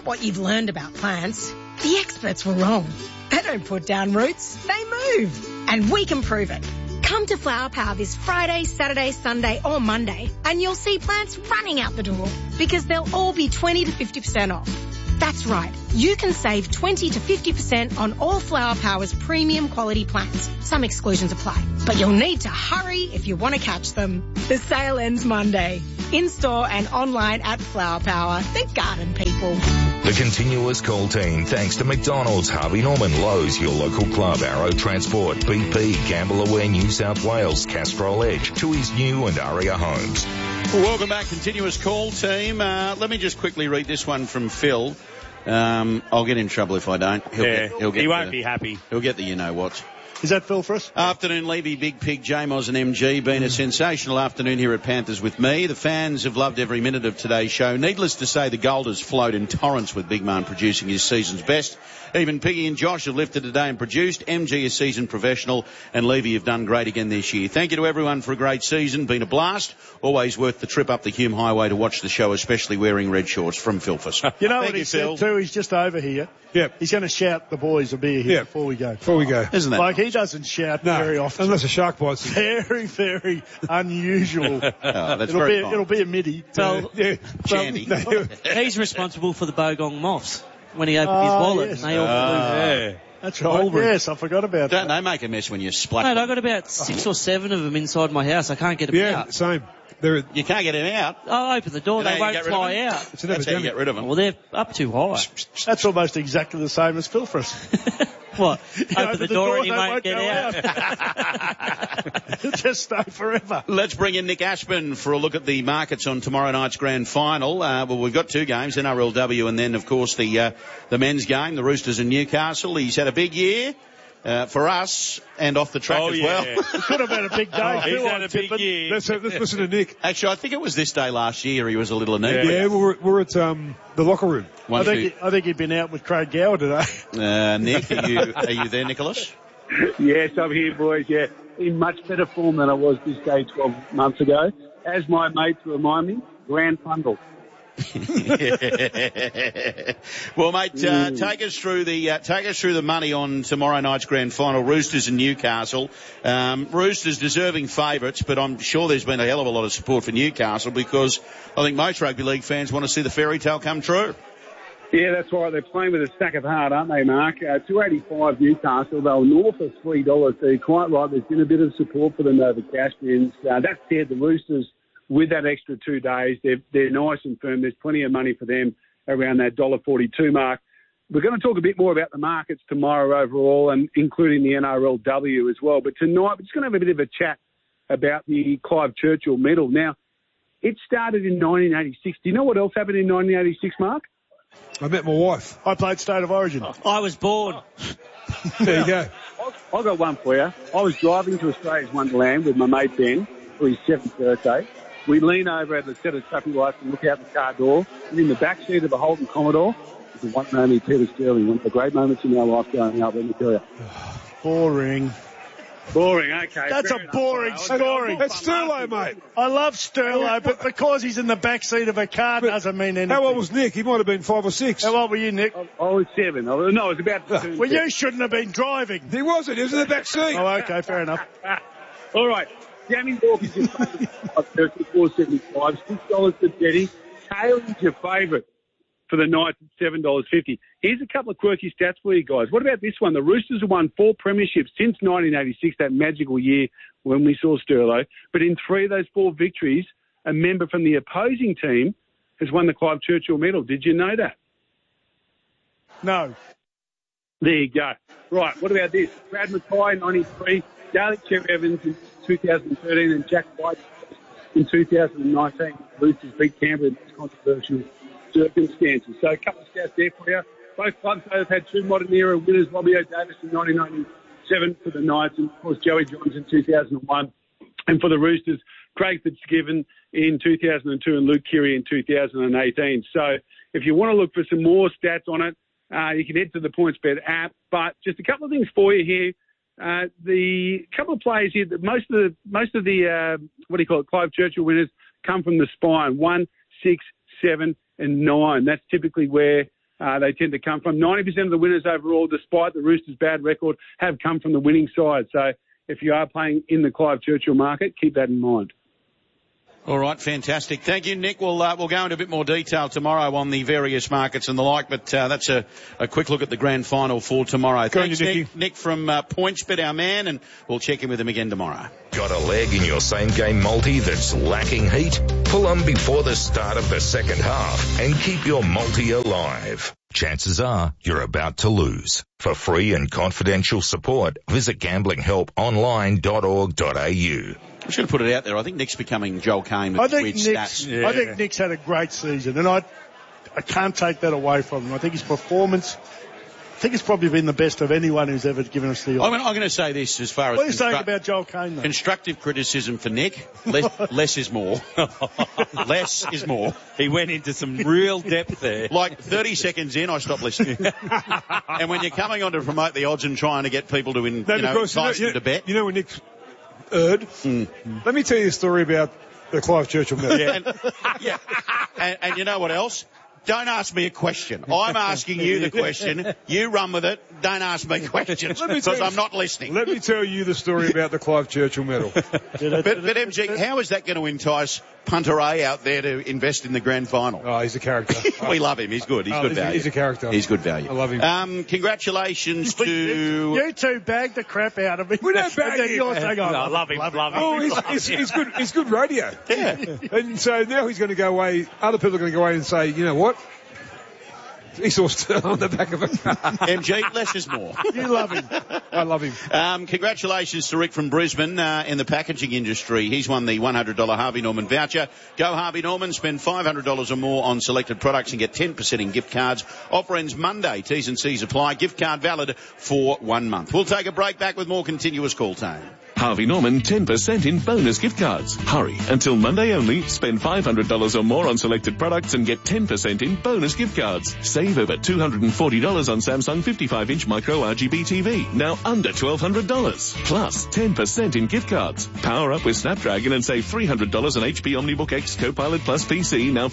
what you've learned about plants, the experts were wrong. They don't put down roots, they move. And we can prove it. Come to Flower Power this Friday, Saturday, Sunday or Monday and you'll see plants running out the door because they'll all be 20 to 50% off. That's right. You can save 20 to 50% on all Flower Power's premium quality plants. Some exclusions apply, but you'll need to hurry if you want to catch them. The sale ends Monday. In-store and online at Flower Power, the garden people. The continuous call team, thanks to McDonald's, Harvey Norman, Lowe's, your local club, Arrow Transport, BP, Gamble Aware New South Wales, Castrol Edge, Tui's New and Aria Homes. Well, welcome back, continuous call team. Let me just quickly read this one from Phil. I'll get in trouble if I don't. He won't be happy. He'll get the you-know-whats. Is that Phil for us? Afternoon, Levy, Big Pig, J-Moz and MG. Been a sensational afternoon here at Panthers with me. The fans have loved every minute of today's show. Needless to say, the Golders flowed in torrents with Big Man producing his season's best. Even Piggy and Josh have lifted today and produced. MG is seasoned professional and Levy have done great again this year. Thank you to everyone for a great season. Been a blast. Always worth the trip up the Hume Highway to watch the show, especially wearing red shorts from Philfus. You know what he said too? He's just over here. Yep. He's going to shout the boys a beer here before we go. Isn't that like he doesn't shout very often. Unless a shark bites him. Very, very unusual. It'll be a midi. Shandy. He's responsible for the Bogong Moths when he opened his wallet. Yes. And they all flew. That's right. Yes, I forgot about that. Don't they make a mess when you splash? Mate, I got about 6 or 7 of them inside my house. I can't get them out. Yeah, same. You can't get them out. I open the door, they won't fly out. That's how you get rid of them. Well, they're up too high. That's almost exactly the same as Phil for us. What? Open the door and you won't get out. He'll just stay forever. Let's bring in Nick Ashburn for a look at the markets on tomorrow night's grand final. Well, we've got 2 games, NRLW and then, of course, the men's game, the Roosters and Newcastle. He's had a big year. For us and off the track as well. It could have been a big day. He's had a big year. Let's listen to Nick. Actually, I think it was this day last year he was a little anemic. Yeah, we're at the locker room. I think he'd been out with Craig Gower today. Nick, are you there, Nicholas? Yes, I'm here, boys. Yeah, in much better form than I was this day 12 months ago. As my mates remind me, grand fundle. Well, mate, take us through the money on tomorrow night's grand final. Roosters and Newcastle. Roosters deserving favourites, but I'm sure there's been a hell of a lot of support for Newcastle because I think most rugby league fans want to see the fairy tale come true. Yeah, that's right. They're playing with a stack of heart, aren't they, Mark? 285 Newcastle. They were north of $3. So you're quite right. There's been a bit of support for them over Caspians. That said, the Roosters, with that extra 2 days, they're nice and firm. There's plenty of money for them around that $1.42 mark. We're going to talk a bit more about the markets tomorrow overall, and including the NRLW as well. But tonight, we're just going to have a bit of a chat about the Clive Churchill medal. Now, it started in 1986. Do you know what else happened in 1986, Mark? I met my wife. I played State of Origin. I was born. There you go. I've got one for you. I was driving to Australia's Wonderland with my mate Ben for his 7th birthday. We lean over at the set of traffic lights and look out the car door. And in the back seat of a Holden Commodore is the one and only Peter Sterling. One of the great moments in our life going out, let me tell you. Boring. Boring, okay. That's a boring story. That's Sterlo, mate. I love Sterlo, but because he's in the back seat of a car doesn't mean anything. How old was Nick? He might have been 5 or 6. How old were you, Nick? I was 7. No, I was about to turn Well, you shouldn't have been driving. He wasn't. He was in the back seat. Oh, okay, fair enough. All right. Jamie Walker's your favourite. $4.75, $6 to Teddy. Taylor is your favourite for the Knights at $7.50. Here's a couple of quirky stats for you guys. What about this one? The Roosters have won 4 premierships since 1986, that magical year when we saw Sterlo. But in 3 of those 4 victories, a member from the opposing team has won the Clive Churchill medal. Did you know that? No. There you go. Right, what about this? Brad Mackay, 93. Daly Chev Evans in 2013 and Jack White in 2019. Roosters beat Canberra in these controversial circumstances. So a couple of stats there for you. Both clubs have had 2 modern era winners, Robbie O'Davis in 1997 for the Knights and, of course, Joey Johns in 2001. And for the Roosters, Craig Fitzgibbon in 2002 and Luke Keary in 2018. So if you want to look for some more stats on it, you can head to the PointsBet app. But just a couple of things for you here. The couple of players here, most of the Clive Churchill winners come from the spine, 1, 6, 7, and 9. That's typically where they tend to come from. 90% of the winners overall, despite the Roosters' bad record, have come from the winning side. So if you are playing in the Clive Churchill market, keep that in mind. All right, fantastic. Thank you, Nick. We'll go into a bit more detail tomorrow on the various markets and the like, but that's a quick look at the grand final for tomorrow. Thanks, Nick from PointsBet, our man, and we'll check in with him again tomorrow. Got a leg in your same-game multi that's lacking heat? Pull on before the start of the second half and keep your multi alive. Chances are you're about to lose. For free and confidential support, visit gamblinghelponline.org.au. I'm just going to put it out there. I think Nick's becoming Joel Cain with weird stats. Yeah. I think Nick's had a great season, and I can't take that away from him. I think his performance, it's probably been the best of anyone who's ever given us the. I'm going to say this as far as. What are you saying about Joel Cain, though? Constructive criticism for Nick. Less is more. Less is more. He went into some real depth there. Like 30 seconds in, I stopped listening. And when you're coming on to promote the odds and trying to get people to advise them to bet. You know when Nick's let me tell you a story about the Clive Churchill medal. And you know what else? Don't ask me a question. I'm asking you the question. You run with it. Don't ask me questions because I'm not listening. Let me tell you the story about the Clive Churchill medal. But MG, how is that going to entice Punter A out there to invest in the grand final? Oh, he's a character. We love him. He's good. He's good value. He's a character. He's good value. I love him. Congratulations to... You two bagged the crap out of me. We don't bag him. I love him. Oh, he's good. He's good radio. Yeah. And so now he's going to go away. Other people are going to go away and say, you know what? He saw Stern on the back of it. MG, less is more. You love him. I love him. Congratulations to Rick from Brisbane in the packaging industry. He's won the $100 Harvey Norman voucher. Go Harvey Norman, spend $500 or more on selected products and get 10% in gift cards. Offer ends Monday. T's and C's apply. Gift card valid for 1 month. We'll take a break. Back with more continuous call time. Harvey Norman 10% in bonus gift cards. Hurry, until Monday only. Spend $500 or more on selected products and get 10% in bonus gift cards. Save over $240 on Samsung 55-inch micro RGB TV, now under $1,200. Plus 10% in gift cards. Power up with Snapdragon and save $300 on HP OmniBook X Copilot Plus PC, now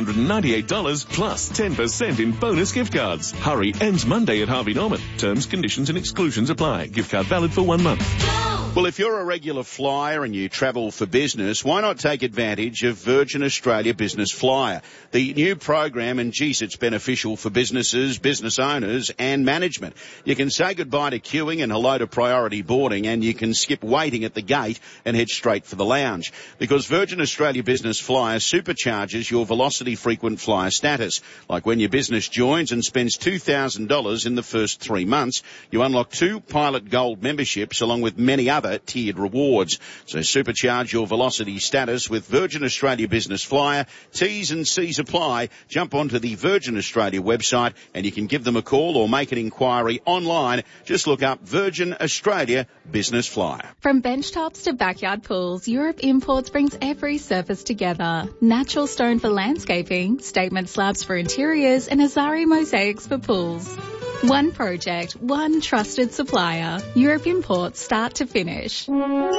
$1,598. Plus 10% in bonus gift cards. Hurry, ends Monday at Harvey Norman. Terms, conditions and exclusions apply. Gift card valid for 1 month. Well, if you're a regular flyer and you travel for business, why not take advantage of Virgin Australia Business Flyer? The new program, and geez, it's beneficial for businesses, business owners and management. You can say goodbye to queuing and hello to priority boarding, and you can skip waiting at the gate and head straight for the lounge. Because Virgin Australia Business Flyer supercharges your Velocity frequent flyer status. Like when your business joins and spends $2,000 in the first 3 months, you unlock 2 Pilot Gold memberships along with many other tiered rewards. So supercharge your Velocity status with Virgin Australia Business Flyer. T's and C's apply. Jump onto the Virgin Australia website and you can give them a call or make an inquiry online. Just look up Virgin Australia Business Flyer. From bench tops to backyard pools, Europe Imports brings every surface together. Natural stone for landscaping, statement slabs for interiors, and Azari mosaics for pools. One project, one trusted supplier. Europe Imports, start to finish.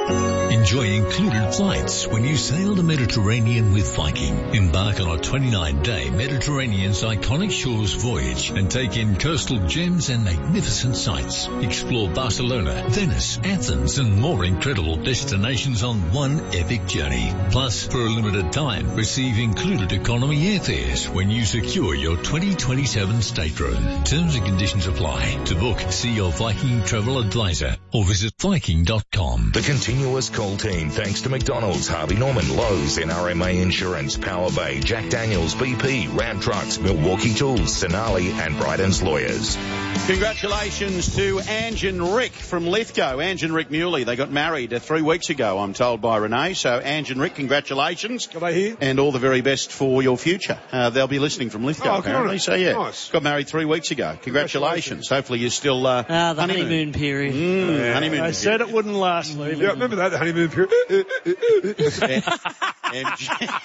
Enjoy included flights when you sail the Mediterranean with Viking. Embark on a 29-day Mediterranean's iconic shores voyage and take in coastal gems and magnificent sights. Explore Barcelona, Venice, Athens and more incredible destinations on one epic journey. Plus, for a limited time, receive included economy airfares when you secure your 2027 stateroom. Terms and conditions apply. To book, see your Viking travel advisor or visit Viking.com. The continuous call team thanks to McDonald's, Harvey Norman, Lowe's, NRMA Insurance, Power Bay, Jack Daniels, BP, Ram Trucks, Milwaukee Tools, Sonali and Bryden's Lawyers. Congratulations to Ange and Rick from Lithgow. Ange and Rick Muley, they got married 3 weeks ago, I'm told by Renee. So Ange and Rick, congratulations. Are they here? And all the very best for your future. They'll be listening from Lithgow apparently. So yeah, nice. Got married 3 weeks ago. Congratulations. Hopefully you're still the honeymoon period. Honeymoon. I said it wouldn't last. Yeah, remember that, the honeymoon period?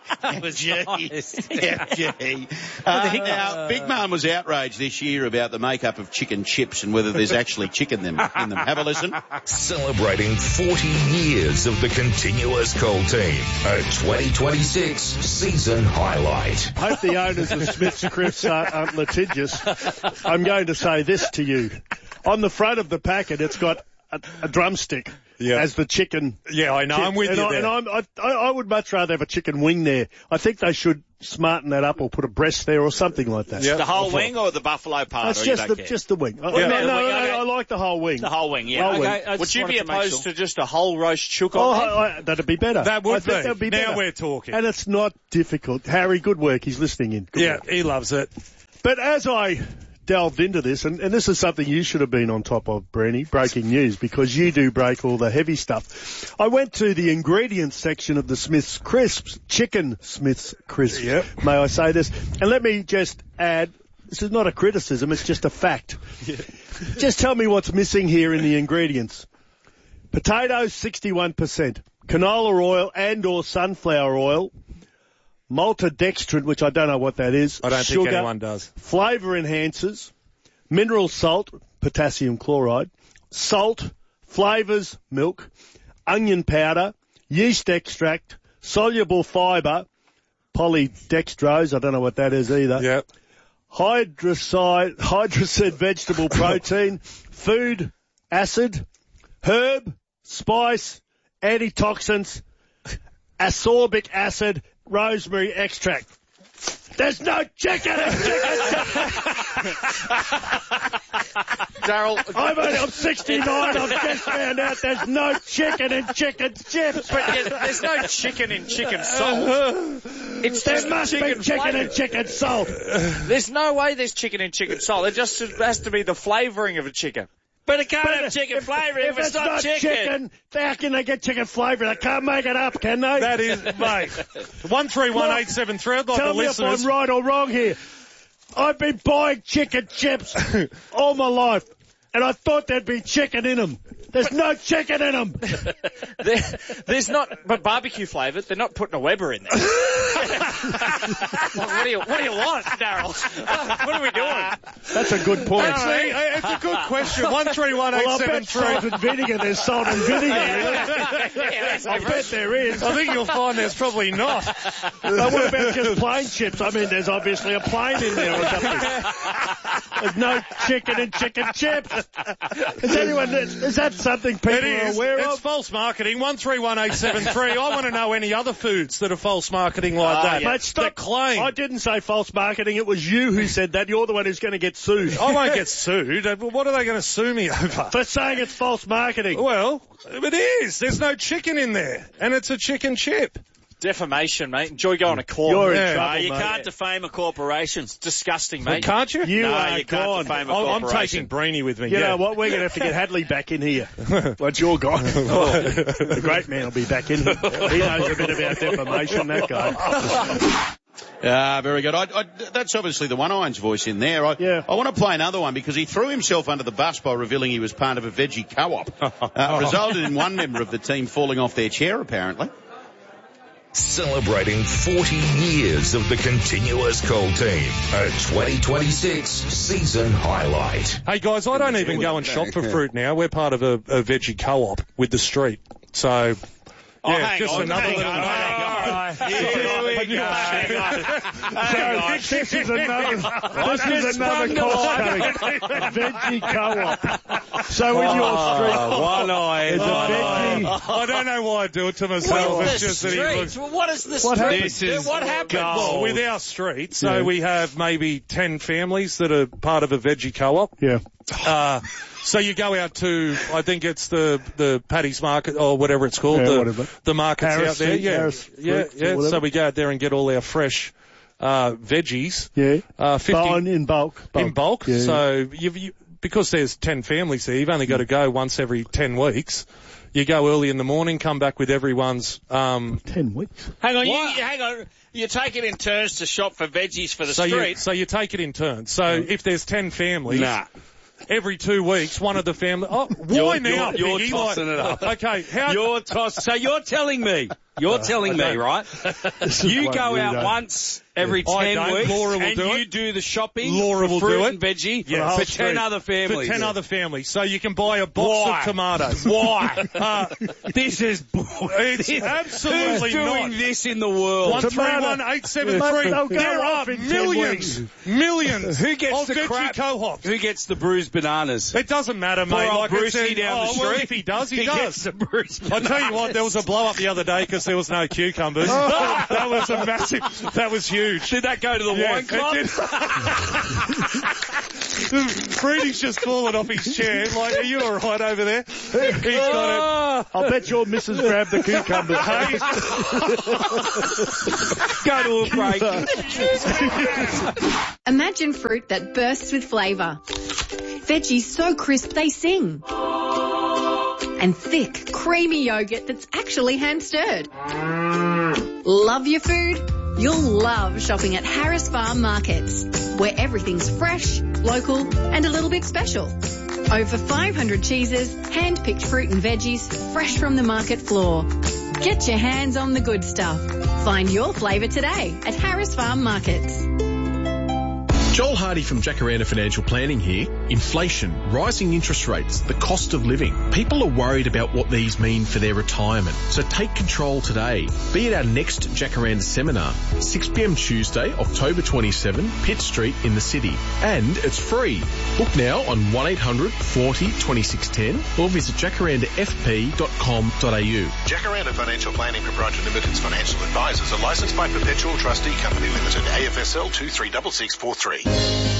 Now, Big Man was outraged this year about the makeup of chicken chips and whether there's actually chicken in them. Have a listen. Celebrating 40 years of the continuous cold team. A 2026 season highlight. I hope the owners of Smith's Crisps aren't litigious. I'm going to say this to you. On the front of the packet, it's got a drumstick as the chicken. Yeah, I know. I'm with you there. And I would much rather have a chicken wing there. I think they should smarten that up or put a breast there or something like that. Yeah. The whole wing or the buffalo part? That's just the wing. I like the whole wing. The whole wing, yeah. Would you be opposed to just a whole roast chook on that'd be better. That would be. Now we're talking. And it's not difficult. Harry, good work. He's listening in. Good work. He loves it. But as I delved into this, and this is something you should have been on top of, Brenny, breaking news, because you do break all the heavy stuff. I went to the ingredients section of the Smith's Crisps, chicken Smith's Crisps, may I say this? And let me just add, this is not a criticism, it's just a fact. Just tell me what's missing here in the ingredients. Potatoes, 61%. Canola oil and or sunflower oil. Maltodextrin, which I don't know what that is. I don't think anyone does. Flavour enhancers, mineral salt, potassium chloride, salt, flavours, milk, onion powder, yeast extract, soluble fibre, polydextrose, I don't know what that is either. Yep. Hydrocide vegetable protein, food, acid, herb, spice, antitoxins, ascorbic acid, rosemary extract. There's no chicken in chicken. Daryl, I'm 69. I've just found out there's no chicken in chicken chips. But there's no chicken in chicken salt. There must be chicken in chicken salt. There's no way there's chicken in chicken salt. It just has to be the flavouring of a chicken. But it can't have chicken flavouring if it's not chicken. How can they get chicken flavour? They can't make it up, can they? That is, mate. 131873. I'd like Tell the me listeners. if I'm right or wrong here. I've been buying chicken chips all my life, and I thought there'd be chicken in them. There's no chicken in them. There's not, but barbecue flavoured. They're not putting a Weber in there. What do you want, Daryl? What are we doing? That's a good point. Actually, it's a good question. 131873. Well, I bet salt and vinegar. There's salt and vinegar. I bet there is. I think you'll find there's probably not. What about just plain chips? I mean, there's obviously a plane in there or something. There's no chicken in chicken chips. Is that something people are aware of? It's false marketing. 131873. I want to know any other foods that are false marketing like that. Mate, stop. Claim. I didn't say false marketing. It was you who said that. You're the one who's going to get sued. I won't get sued. What are they going to sue me over? For saying it's false marketing. Well, it is. There's no chicken in there. And it's a chicken chip. Defamation, mate. Enjoy going to court. You're in trouble, You mate. can't defame a corporation. It's disgusting, mate. Can't you? You are you gone. can't defame a I'm corporation. taking Breeny with me. You know what? We're going to have to get Hadley back in here. Once you're gone. The great man will be back in here. He knows a bit about defamation, that guy. Very good. That's obviously the One Irons voice in there. I want to play another one because he threw himself under the bus by revealing he was part of a veggie co-op. Resulted in one member of the team falling off their chair, apparently. Celebrating 40 years of the continuous cold team. A 2026 season highlight. Hey guys, I don't even go and shop for fruit now. We're part of a veggie co-op with the street. So, yeah, just another little... Here we go. This is another cost cutting. Veggie co-op. So in your street, One eye. there's a veggie. I don't know why I do it to myself. It's just that he looks... What is the What street? happened? What happened? Well, with our street, so we have maybe 10 families that are part of a veggie co-op. Yeah. So you go out to, I think it's the Paddy's Market or whatever it's called, the markets Harris out there. Street, Harris Yeah. So we go out there and get all our fresh veggies. Yeah. 50 in bulk. in bulk. Yeah. So you because there's 10 families there, you've only got to go once every 10 weeks. You go early in the morning, come back with everyone's 10 weeks. Hang on. You take it in turns to shop for veggies for the street. So you take it in turns. So if there's 10 families. Nah. Every 2 weeks, one of the family. Oh, why now? You're Biggie? tossing it up. Okay, So you're telling me You're telling me, right? You go out once every 10 weeks Laura will and do you it. do the shopping Laura will for fruit do it. and veggie Yes. for 10 other families. For 10 other families. So you can buy a box of tomatoes. Why? This is It's absolutely Who's doing not. this in the world? 131-873. There are millions Who gets of the veggie crap? co-ops. Who gets the bruised bananas? It doesn't matter, mate. Poor old Like I Brucey said, down the well, street. if he does, he Gets does. the bruised I'll tell you what, there was a blow up the other day because there was no cucumbers. That was a massive, that was huge. Did that go to the wine club? Freddie's just fallen off his chair. Like, are you alright over there? He's got it. I'll bet your missus grabbed the cucumbers. Hey. Go to a break. Imagine fruit that bursts with flavour. Veggies so crisp they sing. And thick, creamy yogurt that's actually hand-stirred. Love your food? You'll love shopping at Harris Farm Markets, where everything's fresh, local and a little bit special. Over 500 cheeses, hand-picked fruit and veggies, fresh from the market floor. Get your hands on the good stuff. Find your flavour today at Harris Farm Markets. Joel Hardy from Jacaranda Financial Planning here. Inflation, rising interest rates, the cost of living. People are worried about what these mean for their retirement. So take control today. Be at our next Jacaranda seminar, 6 p.m. Tuesday, October 27, Pitt Street in the city. And it's free. Book now on 1-800-40-2610 or visit jacarandafp.com.au. Jacaranda Financial Planning Proprietary Limited's financial advisors are licensed by Perpetual Trustee Company Limited, AFSL 236643.